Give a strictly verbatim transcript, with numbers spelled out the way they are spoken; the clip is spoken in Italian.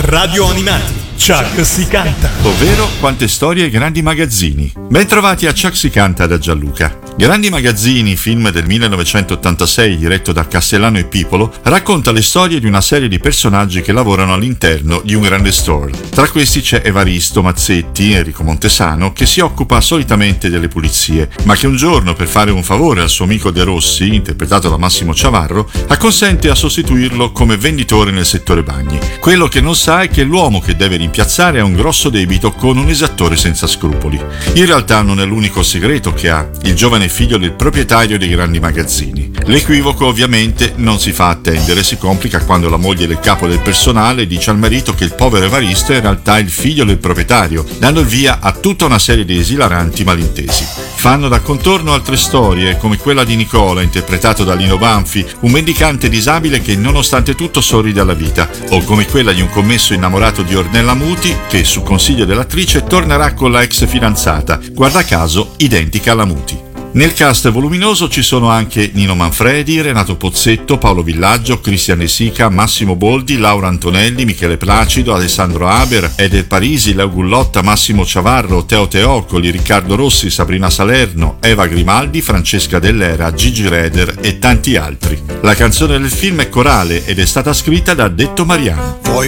Radio Animati. Chuck si canta. Ovvero quante storie e grandi magazzini. Bentrovati a Chuck si canta da Gianluca. Grandi magazzini, film del millenovecentottantasei diretto da Castellano e Pipolo, racconta le storie di una serie di personaggi che lavorano all'interno di un grande store. Tra questi c'è Evaristo Mazzetti, Enrico Montesano, che si occupa solitamente delle pulizie, ma che un giorno, per fare un favore al suo amico De Rossi, interpretato da Massimo Ciavarro, acconsente a sostituirlo come venditore nel settore bagni. Quello che non sa è che l'uomo che deve rimpiazzare ha un grosso debito con un esattore senza scrupoli. In realtà non è l'unico segreto che ha il giovane figlio del proprietario dei grandi magazzini. L'equivoco ovviamente non si fa attendere, si complica quando la moglie del capo del personale dice al marito che il povero Evaristo è in realtà il figlio del proprietario, dando il via a tutta una serie di esilaranti malintesi. Fanno da contorno altre storie, come quella di Nicola, interpretato da Lino Banfi, un mendicante disabile che nonostante tutto sorride alla vita, o come quella di un commesso innamorato di Ornella Muti che, su consiglio dell'attrice, tornerà con la ex fidanzata, guarda caso identica alla Muti. Nel cast voluminoso ci sono anche Nino Manfredi, Renato Pozzetto, Paolo Villaggio, Cristian De Sica, Massimo Boldi, Laura Antonelli, Michele Placido, Alessandro Haber, Eder Parisi, Leo Gullotta, Massimo Ciavarro, Teo Teoccoli, Riccardo Rossi, Sabrina Salerno, Eva Grimaldi, Francesca Dell'Era, Gigi Reder e tanti altri. La canzone del film è corale ed è stata scritta da Detto Mariano. Vuoi